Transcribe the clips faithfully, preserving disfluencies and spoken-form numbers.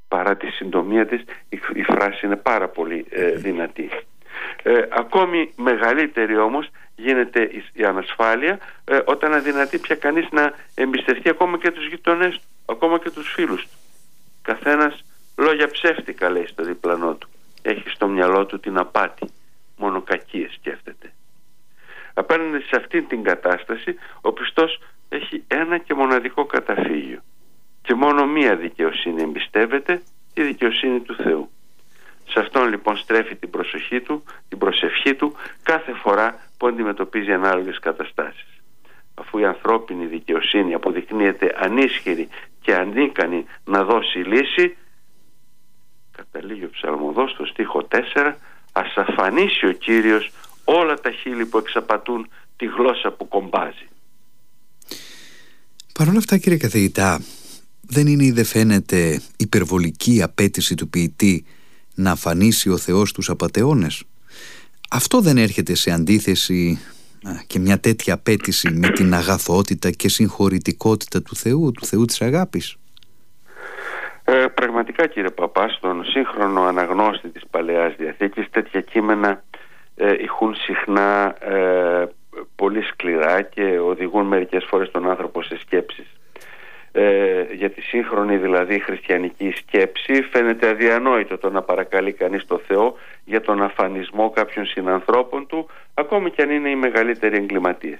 παρά τη συντομία της, η, η φράση είναι πάρα πολύ ε, δυνατή. Ε, ακόμη μεγαλύτερη όμως γίνεται η, η ανασφάλεια ε, όταν αδυνατεί πια κανείς να εμπιστευτεί ακόμα και τους γειτονές του, ακόμα και τους φίλους του. Καθένας λόγια ψεύτικα λέει στο διπλανό του. Έχει στο μυαλό του την απάτη. Μόνο κακίες σκέφτεται. Απέναντι σε αυτήν την κατάσταση ο πιστός έχει ένα και μοναδικό καταφύγιο. Και μόνο μία δικαιοσύνη εμπιστεύεται, τη δικαιοσύνη του Θεού. Σε αυτόν λοιπόν στρέφει την προσοχή του, την προσευχή του κάθε φορά που αντιμετωπίζει ανάλογες καταστάσεις. Αφού η ανθρώπινη δικαιοσύνη αποδεικνύεται ανίσχυρη και ανίκανη να δώσει λύση, καταλήγει ο ψαλμοδός στο στίχο τέσσερα, ας αφανίσει ο Κύριος όλα τα χείλη που εξαπατούν τη γλώσσα που κομπάζει. Παρ' όλα αυτά, κύριε καθηγητά, δεν είναι ή δεν φαίνεται υπερβολική απέτηση του ποιητή να αφανίσει ο Θεός τους απατεώνες? Αυτό δεν έρχεται σε αντίθεση α, και μια τέτοια απέτηση με την αγαθότητα και συγχωρητικότητα του Θεού, του Θεού της αγάπης? Ε, πραγματικά, κύριε Παπά, στον σύγχρονο αναγνώστη της Παλαιάς Διαθήκης τέτοια κείμενα ε, ηχούν συχνά ε, πολύ σκληρά και οδηγούν μερικές φορές τον άνθρωπο σε σκέψεις. Ε, για τη σύγχρονη δηλαδή χριστιανική σκέψη φαίνεται αδιανόητο το να παρακαλεί κανείς το Θεό για τον αφανισμό κάποιων συνανθρώπων του, ακόμη και αν είναι οι μεγαλύτεροι εγκληματίες.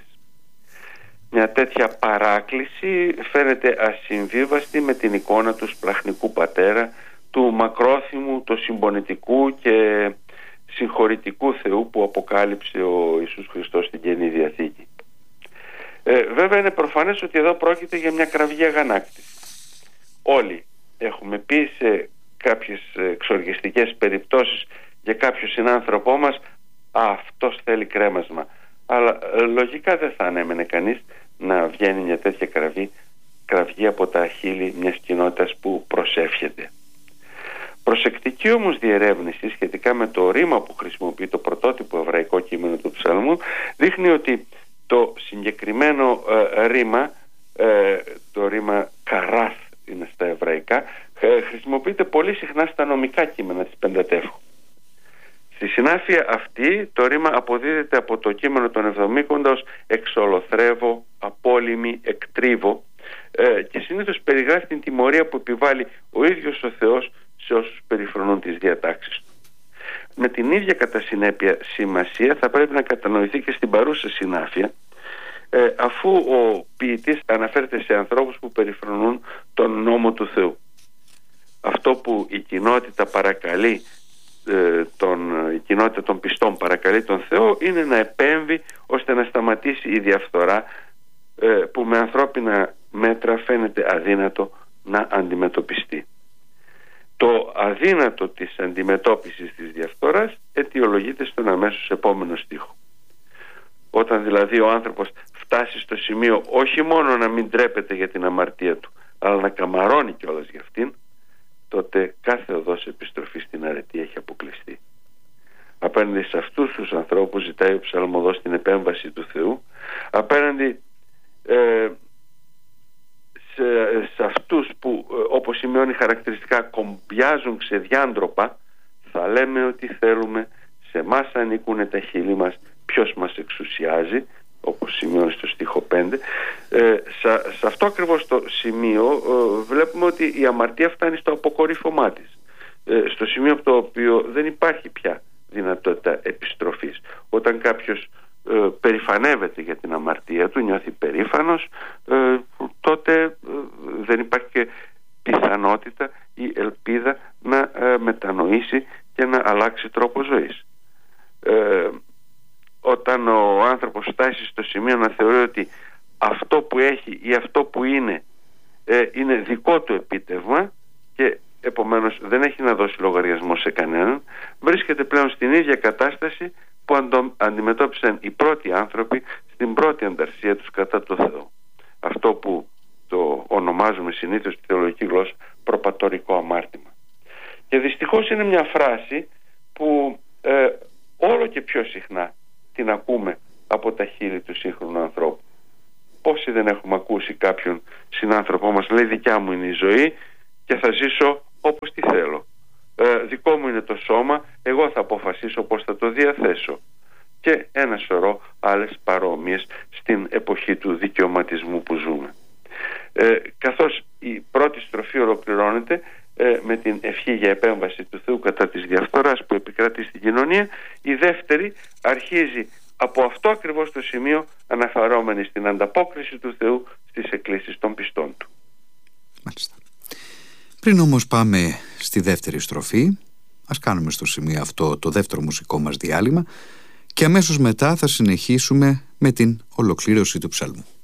Μια τέτοια παράκληση φαίνεται ασυμβίβαστη με την εικόνα του σπλαχνικού πατέρα, του μακρόθυμου, του συμπονητικού και συγχωρητικού Θεού που αποκάλυψε ο Ιησούς Χριστός στην Καινή Διαθήκη. Ε, βέβαια είναι προφανές ότι εδώ πρόκειται για μια κραυγή αγανάκτηση. Όλοι έχουμε πει σε κάποιες εξοργιστικές περιπτώσεις για κάποιο συνάνθρωπό μας, α, αυτός θέλει κρέμασμα. Αλλά ε, λογικά δεν θα ανέμενε κανείς να βγαίνει μια τέτοια κραυγή, κραυγή από τα χείλη μιας κοινότητας που προσεύχεται. Προσεκτική όμως διερεύνηση σχετικά με το ρήμα που χρησιμοποιεί το πρωτότυπο εβραϊκό κείμενο του ψαλμού δείχνει ότι το συγκεκριμένο ε, ρήμα, ε, το ρήμα καράθ είναι στα εβραϊκά, ε, χρησιμοποιείται πολύ συχνά στα νομικά κείμενα της Πεντατεύχου. Στη συνάφεια αυτή το ρήμα αποδίδεται από το κείμενο των Εβδομήκοντα ως εξολοθρεύω, απόλυμη, εκτρίβω ε, και συνήθως περιγράφει την τιμωρία που επιβάλλει ο ίδιος ο Θεός σε όσους περιφρονούν τις διατάξεις του. Με την ίδια κατά συνέπεια σημασία θα πρέπει να κατανοηθεί και στην παρούσα συνάφεια, ε, αφού ο ποιητής αναφέρεται σε ανθρώπους που περιφρονούν τον νόμο του Θεού. Αυτό που η κοινότητα παρακαλεί, ε, τον, η κοινότητα των πιστών παρακαλεί τον Θεό, είναι να επέμβει ώστε να σταματήσει η διαφθορά ε, που με ανθρώπινα μέτρα φαίνεται αδύνατο να αντιμετωπιστεί. Το αδύνατο της αντιμετώπισης της διαφθοράς αιτιολογείται στον αμέσως επόμενο στίχο. Όταν δηλαδή ο άνθρωπος φτάσει στο σημείο όχι μόνο να μην τρέπεται για την αμαρτία του, αλλά να καμαρώνει κιόλας για αυτήν, τότε κάθε οδός επιστροφής στην αρετή έχει αποκλειστεί. Απέναντι σε αυτούς τους ανθρώπους ζητάει ο ψαλμοδός την επέμβαση του Θεού. Απέναντι ε, σε, σε αυτούς που όπως σημειώνει χαρακτηριστικά κομπιάζουν ξεδιάντροπα, θα λέμε ότι θέλουμε, σε εμάς ανήκουν τα χείλη μας, ποιος μας εξουσιάζει, όπως σημειώνει στο στίχο πέντε. ε, σε, σε αυτό ακριβώς το σημείο ε, βλέπουμε ότι η αμαρτία φτάνει στο αποκορύφωμά της, ε, στο σημείο από το οποίο δεν υπάρχει πια δυνατότητα επιστροφής. Όταν κάποιος ε, περηφανεύεται για την αμαρτία του, νιώθει περήφανος, ε, τότε ε, δεν υπάρχει και πιθανότητα ή ελπίδα να ε, μετανοήσει και να αλλάξει τρόπο ζωής. Ε, όταν ο άνθρωπος φτάσει στο σημείο να θεωρεί ότι αυτό που έχει ή αυτό που είναι ε, είναι δικό του επίτευγμα και επομένως δεν έχει να δώσει λογαριασμό σε κανέναν, βρίσκεται πλέον στην ίδια κατάσταση που αντο, αντιμετώπισαν οι πρώτοι άνθρωποι στην πρώτη ανταρσία τους κατά το Θεό. Αυτό που το ονομάζουμε συνήθως στη θεολογική γλώσσα προπατορικό αμάρτημα. Και δυστυχώς είναι μια φράση που ε, όλο και πιο συχνά την ακούμε από τα χείλη του σύγχρονου ανθρώπου. Πόσοι δεν έχουμε ακούσει κάποιον συνάνθρωπό μας λέει δικιά μου είναι η ζωή και θα ζήσω όπως τη θέλω. Ε, δικό μου είναι το σώμα, εγώ θα αποφασίσω πώς θα το διαθέσω. Και ένα σωρό άλλες παρόμοιες στην εποχή του δικαιωματισμού που ζούμε. Ε, καθώς η πρώτη στροφή ολοκληρώνεται ε, με την ευχή για επέμβαση του Θεού κατά της διαφθοράς που επικρατεί στην κοινωνία, η δεύτερη αρχίζει από αυτό ακριβώς το σημείο, αναφερόμενη στην ανταπόκριση του Θεού στις εκκλήσεις των πιστών του. Μάλιστα. Πριν όμως πάμε στη δεύτερη στροφή, ας κάνουμε στο σημείο αυτό το δεύτερο μουσικό μας διάλειμμα και αμέσως μετά θα συνεχίσουμε με την ολοκλήρωση του ψαλμού.